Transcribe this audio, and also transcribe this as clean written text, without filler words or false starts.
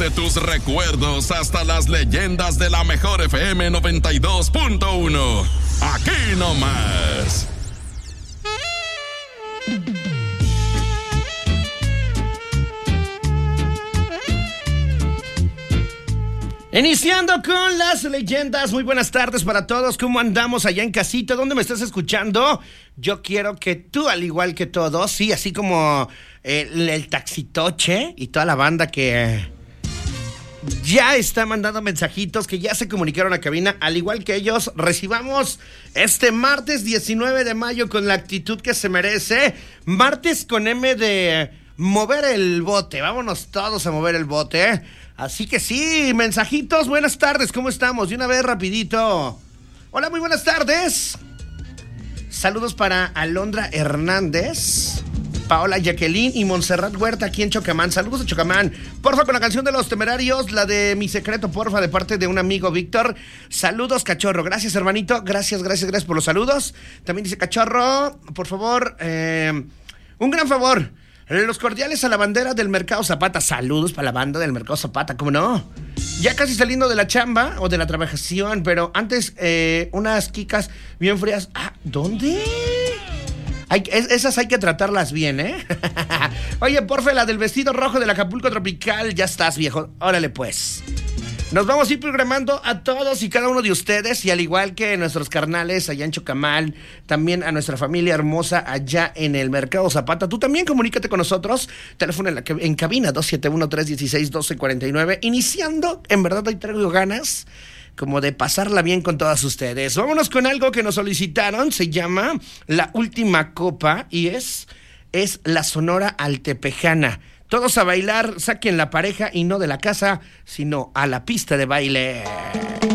Desde tus recuerdos hasta las leyendas de la mejor FM 92.1. Aquí nomás. Iniciando con las leyendas, muy buenas tardes para todos. ¿Cómo andamos allá en casita? ¿Dónde me estás escuchando? Yo quiero que tú, al igual que todos, sí, así como el Taxitoche y toda la banda que ya está mandando mensajitos, que ya se comunicaron a cabina, al igual que ellos, recibamos este martes 19 de mayo con la actitud que se merece. Martes con M de mover el bote. Vámonos todos a mover el bote, Así que sí, mensajitos, buenas tardes, ¿cómo estamos? De una vez, rapidito. Hola, muy buenas tardes. Saludos para Alondra Hernández, Paola Jacqueline y Montserrat Huerta aquí en Chocamán. Saludos a Chocamán. Porfa, con la canción de Los Temerarios, la de Mi Secreto, porfa, de parte de un amigo, Víctor. Saludos, Cachorro. Gracias, hermanito. Gracias por los saludos. También dice Cachorro, por favor, un gran favor. Los cordiales a la bandera del Mercado Zapata. Saludos para la banda del Mercado Zapata, ¿cómo no? Ya casi saliendo de la chamba o de la trabajación, pero antes unas quicas bien frías. Ah, ¿dónde? Esas hay que tratarlas bien, Oye, porfa, la del vestido rojo del Acapulco Tropical. Ya estás, viejo. Órale, pues. Nos vamos a ir programando a todos y cada uno de ustedes, y al igual que nuestros carnales allá en Chocamal, también a nuestra familia hermosa allá en el Mercado Zapata. Tú también comunícate con nosotros. Teléfono en cabina 271-316-1249. Iniciando, en verdad hoy traigo ganas como de pasarla bien con todas ustedes. Vámonos con algo que nos solicitaron. Se llama La Última Copa y es la Sonora Altepejana. Todos a bailar, saquen la pareja y no de la casa, sino a la pista de baile.